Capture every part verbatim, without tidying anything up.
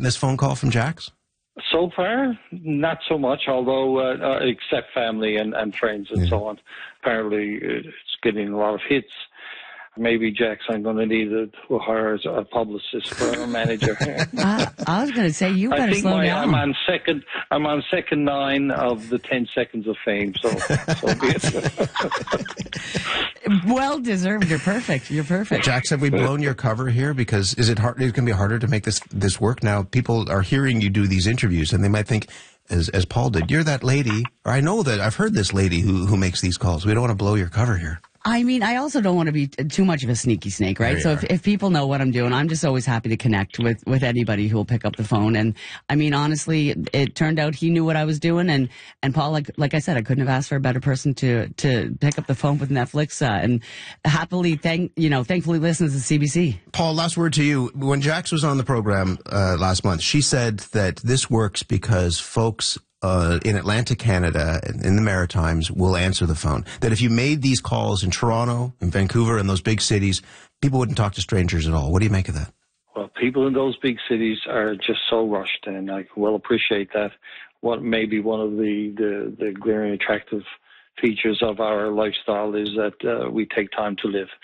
this phone call from Jax? So far, not so much, although uh, uh, except family and, and friends and yeah. so on. Apparently, it's getting a lot of hits. Maybe, Jax, I'm going to need to hire a publicist for a manager. uh, I was going to say, you better I think slow my, down. I'm on second. I'm on second nine of the ten seconds of fame. So, so be it. Well deserved. You're perfect. You're perfect. Jax, have we blown your cover here? Because is it hard? It's going to be harder to make this this work now. People are hearing you do these interviews, and they might think, as as Paul did, you're that lady, or I know that I've heard this lady who who makes these calls. We don't want to blow your cover here. I mean, I also don't want to be too much of a sneaky snake, right? So if, if people know what I'm doing, I'm just always happy to connect with, with anybody who will pick up the phone. And I mean, honestly, it turned out he knew what I was doing. And, and Paul, like, like I said, I couldn't have asked for a better person to, to pick up the phone with Netflix, uh, and happily, thank, you know, thankfully listens to C B C. Paul, last word to you. When Jax was on the program, uh, last month, she said that this works because folks Uh, in Atlantic, Canada, in the Maritimes, will answer the phone. That if you made these calls in Toronto, in Vancouver, in those big cities, people wouldn't talk to strangers at all. What do you make of that? Well, people in those big cities are just so rushed, and I well appreciate that. What may be one of the, the, the glaring attractive features of our lifestyle is that uh, we take time to live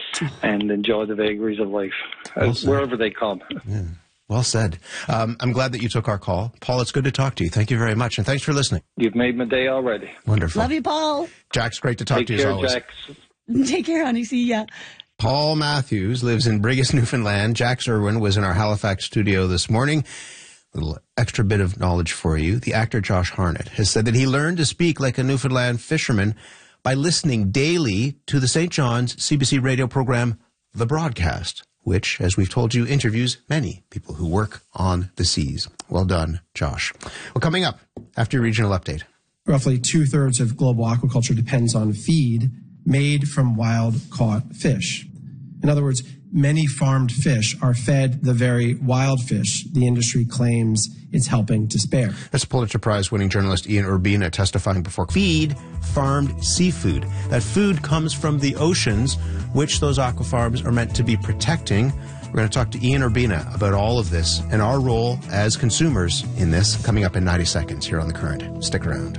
and enjoy the vagaries of life, well uh, wherever they come. Yeah. Well said. Um, I'm glad that you took our call. Paul, it's good to talk to you. Thank you very much, and thanks for listening. You've made my day already. Wonderful. Love you, Paul. Jax, great to talk Take to you care, as always. Jax. Take care, honey. See ya. Paul Matthews lives in Brigus, Newfoundland. Jax Irwin was in our Halifax studio this morning. A little extra bit of knowledge for you. The actor Josh Harnett has said that he learned to speak like a Newfoundland fisherman by listening daily to the Saint John's C B C radio program, The Broadcast, which, as we've told you, interviews many people who work on the seas. Well done, Josh. Well, coming up after your regional update. Roughly two-thirds of global aquaculture depends on feed made from wild-caught fish. In other words, many farmed fish are fed the very wild fish the industry claims it's helping to spare. That's Pulitzer Prize-winning journalist Ian Urbina testifying before Feed Farmed Seafood. That food comes from the oceans, which those aquafarms are meant to be protecting. We're going to talk to Ian Urbina about all of this and our role as consumers in this, coming up in ninety seconds here on The Current. Stick around.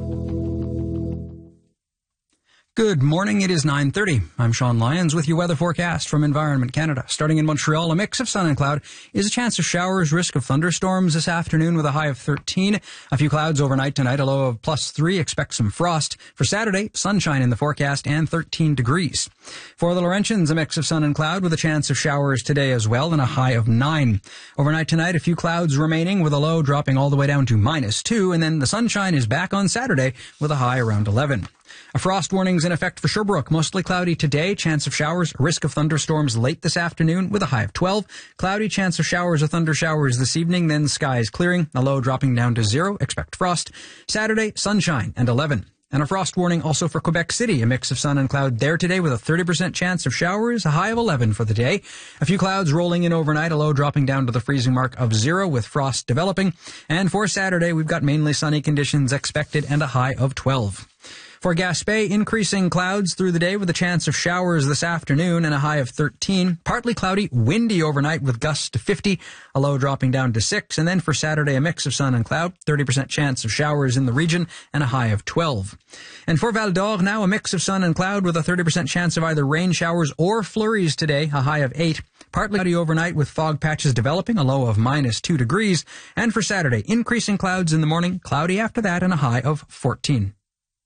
Good morning. It is nine thirty. I'm Sean Lyons with your weather forecast from Environment Canada. Starting in Montreal, a mix of sun and cloud is a chance of showers, risk of thunderstorms this afternoon with a high of thirteen. A few clouds overnight tonight, a low of plus three. Expect some frost. For Saturday, sunshine in the forecast and thirteen degrees. For the Laurentians, a mix of sun and cloud with a chance of showers today as well and a high of nine. Overnight tonight, a few clouds remaining with a low dropping all the way down to minus two. And then the sunshine is back on Saturday with a high around eleven. A frost warning's in effect for Sherbrooke. Mostly cloudy today, chance of showers, risk of thunderstorms late this afternoon with a high of twelve. Cloudy, chance of showers or thunder showers this evening, then skies clearing, a low dropping down to zero. Expect frost. Saturday, sunshine and eleven. And a frost warning also for Quebec City, a mix of sun and cloud there today with a thirty percent chance of showers, a high of eleven for the day. A few clouds rolling in overnight, a low dropping down to the freezing mark of zero with frost developing. And for Saturday, we've got mainly sunny conditions expected and a high of twelve. For Gaspé, increasing clouds through the day with a chance of showers this afternoon and a high of thirteen. Partly cloudy, windy overnight with gusts to fifty, a low dropping down to six. And then for Saturday, a mix of sun and cloud, thirty percent chance of showers in the region and a high of twelve. And for Val d'Or, now a mix of sun and cloud with a thirty percent chance of either rain showers or flurries today, a high of eight. Partly cloudy overnight with fog patches developing, a low of minus two degrees. And for Saturday, increasing clouds in the morning, cloudy after that and a high of fourteen.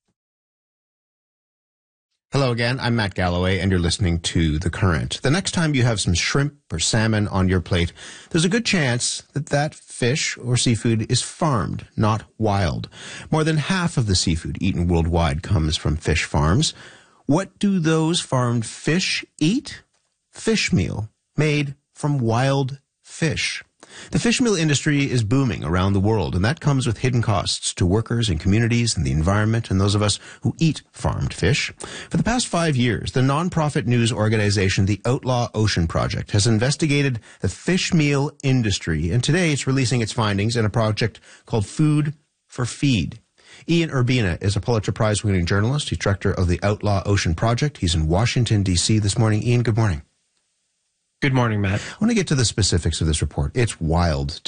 Hello again, I'm Matt Galloway, and you're listening to The Current. The next time you have some shrimp or salmon on your plate, there's a good chance that that fish or seafood is farmed, not wild. More than half of the seafood eaten worldwide comes from fish farms. What do those farmed fish eat? Fish meal, made from wild fish. The fish meal industry is booming around the world, and that comes with hidden costs to workers and communities and the environment and those of us who eat farmed fish. For the past five years, the nonprofit news organization The Outlaw Ocean Project has investigated the fish meal industry, and today it's releasing its findings in a project called Food for Feed. Ian Urbina is a Pulitzer Prize-winning journalist. He's director of the Outlaw Ocean Project. He's in Washington, D C this morning. Ian, good morning. Good morning, Matt. I want to get to the specifics of this report. It's wild